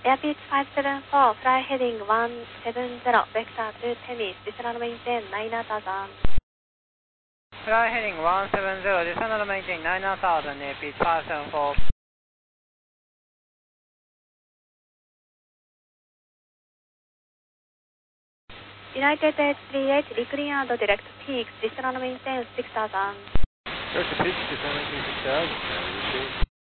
Airpeach 574, fly heading 170, vector to Temis, descend maintain 9000. Fly heading 170, descend maintain 9000, Airpeach 574. United H38, reclean and direct peaks, descend maintain 6000. Direct to peaks, descend maintain 6000, receive.